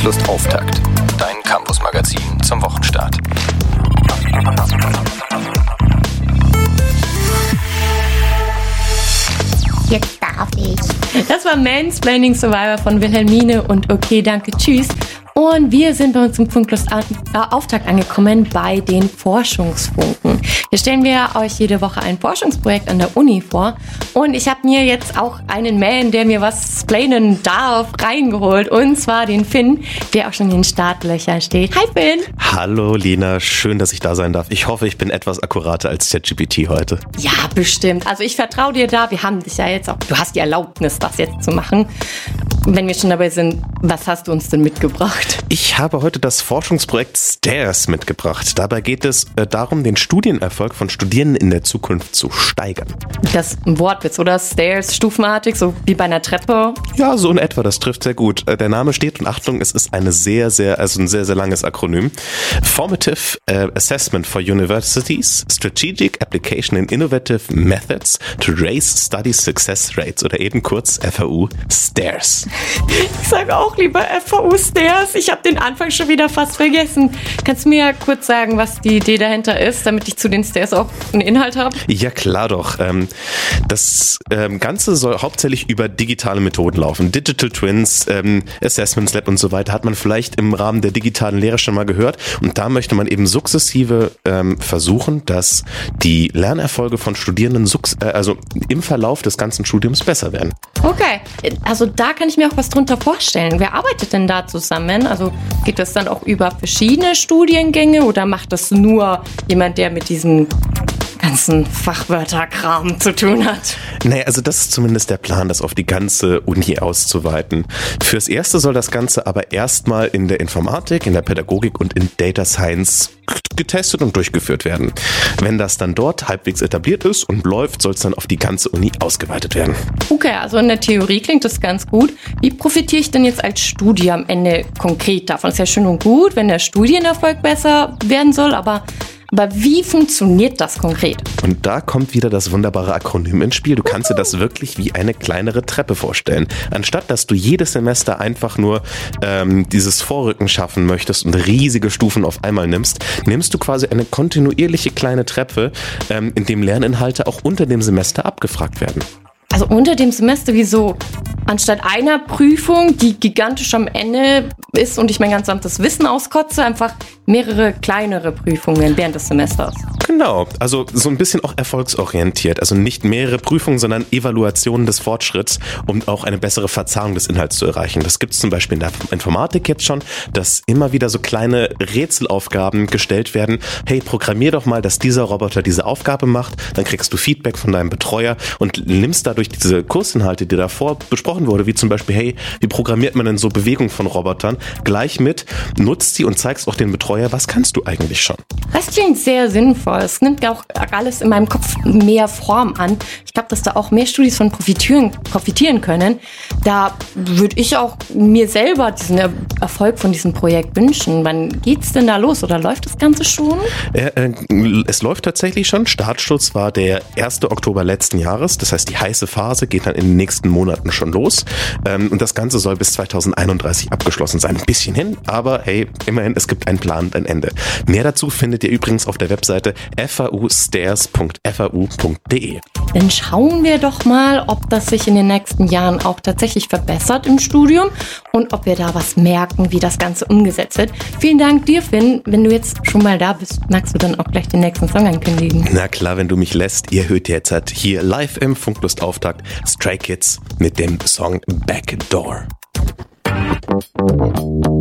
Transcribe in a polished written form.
Funklust Auftakt, dein Campus-Magazin zum Wochenstart. Jetzt darf ich. Das war Mansplaining Survivor von Wilhelmine und okay, danke, tschüss. Und wir sind bei uns im Funklust Auftakt angekommen bei den Forschungsfunken. Hier stellen wir euch jede Woche ein Forschungsprojekt an der Uni vor. Und ich habe mir jetzt auch einen Man, der mir was splainen darf, reingeholt. Und zwar den Finn, der auch schon in den Startlöchern steht. Hi Finn! Hallo Lina, schön, dass ich da sein darf. Ich hoffe, ich bin etwas akkurater als ChatGPT heute. Ja, bestimmt. Also ich vertraue dir da. Wir haben dich ja jetzt auch. Du hast die Erlaubnis, das jetzt zu machen. Wenn wir schon dabei sind, was hast du uns denn mitgebracht? Ich habe heute das Forschungsprojekt STAIRS mitgebracht. Dabei geht es darum, den Studienerfolg von Studierenden in der Zukunft zu steigern. Das ist ein Wortwitz, oder? STAIRS, stufenartig, so wie bei einer Treppe? Ja, so in etwa, das trifft sehr gut. Der Name steht und Achtung, es ist ein sehr, sehr langes Akronym. Formative Assessment for Universities, Strategic Application in Innovative Methods to Raise Study Success Rates oder eben kurz FAU STAIRS. Ich sage auch lieber FAU STAIRS. Ich habe den Anfang schon wieder fast vergessen. Kannst du mir ja kurz sagen, was die Idee dahinter ist, damit ich zu den STAIRS auch einen Inhalt habe? Ja, klar doch. Das Ganze soll hauptsächlich über digitale Methoden laufen. Digital Twins, Assessments Lab und so weiter hat man vielleicht im Rahmen der digitalen Lehre schon mal gehört. Und da möchte man eben sukzessive versuchen, dass die Lernerfolge von Studierenden also im Verlauf des ganzen Studiums besser werden. Okay, also da kann ich mir auch was drunter vorstellen. Wer arbeitet denn da zusammen? Also geht das dann auch über verschiedene Studiengänge oder macht das nur jemand, der mit diesem ganzen Fachwörterkram zu tun hat? Naja, also das ist zumindest der Plan, das auf die ganze Uni auszuweiten. Fürs Erste soll das Ganze aber erstmal in der Informatik, in der Pädagogik und in Data Science getestet und durchgeführt werden. Wenn das dann dort halbwegs etabliert ist und läuft, soll es dann auf die ganze Uni ausgeweitet werden. Okay, also in der Theorie klingt das ganz gut. Wie profitiere ich denn jetzt als Studie am Ende konkret davon? Ist ja schön und gut, wenn der Studienerfolg besser werden soll, aber wie funktioniert das konkret? Und da kommt wieder das wunderbare Akronym ins Spiel. Du kannst dir das wirklich wie eine kleinere Treppe vorstellen. Anstatt, dass du jedes Semester einfach nur dieses Vorrücken schaffen möchtest und riesige Stufen auf einmal nimmst du quasi eine kontinuierliche kleine Treppe, in dem Lerninhalte auch unter dem Semester abgefragt werden. Also unter dem Semester, wieso? Anstatt einer Prüfung, die gigantisch am Ende ist und ich mein gesamtes Wissen auskotze, einfach mehrere kleinere Prüfungen während des Semesters. Genau, also so ein bisschen auch erfolgsorientiert. Also nicht mehrere Prüfungen, sondern Evaluationen des Fortschritts, um auch eine bessere Verzahnung des Inhalts zu erreichen. Das gibt es zum Beispiel in der Informatik jetzt schon, dass immer wieder so kleine Rätselaufgaben gestellt werden. Hey, programmier doch mal, dass dieser Roboter diese Aufgabe macht. Dann kriegst du Feedback von deinem Betreuer und nimmst dadurch diese Kursinhalte, die davor besprochen wurde, wie zum Beispiel, hey, wie programmiert man denn so Bewegungen von Robotern, gleich mit, nutzt sie und zeigst auch den Betreuer, was kannst du eigentlich schon? Das klingt sehr sinnvoll. Es nimmt auch alles in meinem Kopf mehr Form an. Ich glaube, dass da auch mehr Studis von profitieren können. Da würde ich auch mir selber diesen Erfolg von diesem Projekt wünschen. Wann geht's denn da los oder läuft das Ganze schon? Es läuft tatsächlich schon. Startschuss war der 1. Oktober letzten Jahres. Das heißt, die heiße Phase geht dann in den nächsten Monaten schon los. Und das Ganze soll bis 2031 abgeschlossen sein. Ein bisschen hin, aber hey, immerhin, es gibt einen Plan und ein Ende. Mehr dazu findet ihr übrigens auf der Webseite faustairs.fau.de. Dann schauen wir doch mal, ob das sich in den nächsten Jahren auch tatsächlich verbessert im Studium und ob wir da was merken, wie das Ganze umgesetzt wird. Vielen Dank dir, Finn. Wenn du jetzt schon mal da bist, magst du dann auch gleich den nächsten Song ankündigen? Na klar, wenn du mich lässt. Ihr hört jetzt hier live im Funklust Auftakt Stray Kids mit dem Song Backdoor.